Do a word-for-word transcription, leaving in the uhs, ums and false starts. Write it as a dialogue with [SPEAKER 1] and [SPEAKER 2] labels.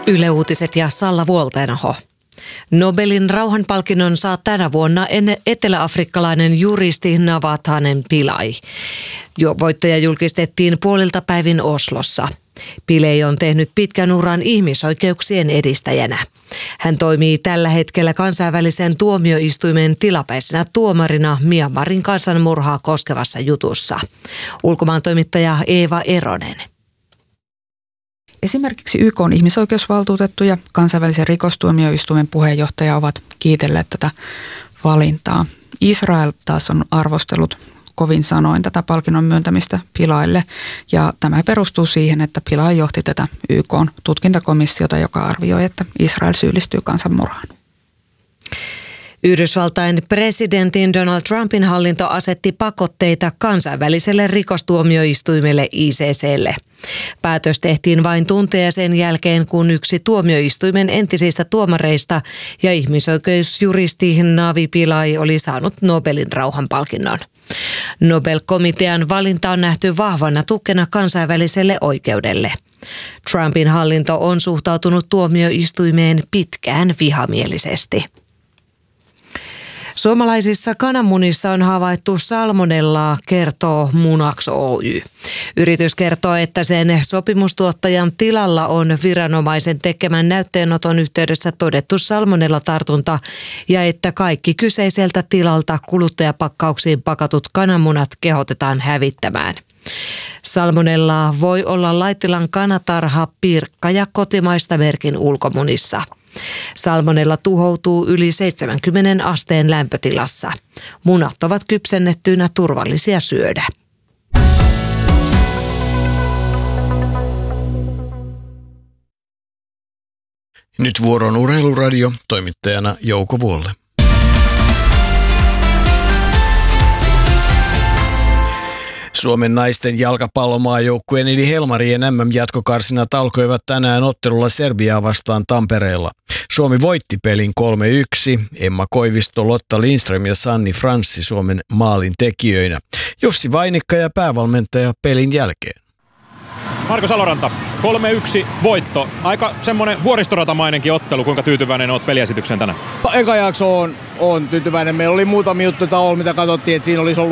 [SPEAKER 1] Yle Uutiset ja Salla Vuoltenaho. Nobelin rauhanpalkinnon saa tänä vuonna eteläafrikkalainen juristi Navathanen Pillay. Jo voittaja julkistettiin puolilta päivin Oslossa. Pillay on tehnyt pitkän uran ihmisoikeuksien edistäjänä. Hän toimii tällä hetkellä kansainvälisen tuomioistuimen tilapäisenä tuomarina Myanmarin kansanmurhaa koskevassa jutussa. Ulkomaantoimittaja Eeva Eronen.
[SPEAKER 2] Esimerkiksi Y K:n ihmisoikeusvaltuutettu ja kansainvälisen rikostuomioistuimen puheenjohtaja ovat kiitelleet tätä valintaa. Israel taas on arvostellut kovin sanoin tätä palkinnon myöntämistä Pillaylle, ja tämä perustuu siihen, että Pillay johti tätä Y K:n tutkintakomissiota, joka arvioi, että Israel syyllistyy kansanmurhaan.
[SPEAKER 1] Yhdysvaltain presidentin Donald Trumpin hallinto asetti pakotteita kansainväliselle rikostuomioistuimelle I C C:lle. Päätös tehtiin vain tunteja sen jälkeen, kun yksi tuomioistuimen entisistä tuomareista ja ihmisoikeusjuristi Navi Pillay oli saanut Nobelin rauhanpalkinnon. Nobel-komitean valinta on nähty vahvana tukena kansainväliselle oikeudelle. Trumpin hallinto on suhtautunut tuomioistuimeen pitkään vihamielisesti. Suomalaisissa kananmunissa on havaittu salmonellaa, kertoo Munax Oy. Yritys kertoo, että sen sopimustuottajan tilalla on viranomaisen tekemän näytteenoton yhteydessä todettu salmonellatartunta ja että kaikki kyseiseltä tilalta kuluttajapakkauksiin pakatut kananmunat kehotetaan hävittämään. Salmonellaa voi olla Laitilan kanatarha, Pirkka ja kotimaista merkin ulkomunissa. Salmonella tuhoutuu yli seitsemänkymmenen asteen lämpötilassa. Munat ovat kypsennettyinä turvallisia syödä.
[SPEAKER 3] Nyt vuoron Urheiluradio, toimittajana Jouko Vuolle. Suomen naisten jalkapallomaajoukkueen eli Helmarien M M-jatkokarsinat alkoivat tänään ottelulla Serbiaa vastaan Tampereella. Suomi voitti pelin kolme yksi. Emma Koivisto, Lotta Lindström ja Sanni Franssi Suomen maalin tekijöinä. Jussi Vainikka ja päävalmentaja pelin jälkeen.
[SPEAKER 4] Marko Saloranta, kolme yksi voitto. Aika semmoinen vuoristoratamainenkin ottelu. Kuinka tyytyväinen olet peliesitykseen tänään?
[SPEAKER 5] Eka jakso on, on tyytyväinen. Meillä oli muutamia juttuja taolla, mitä katsottiin, että siinä olisi ollut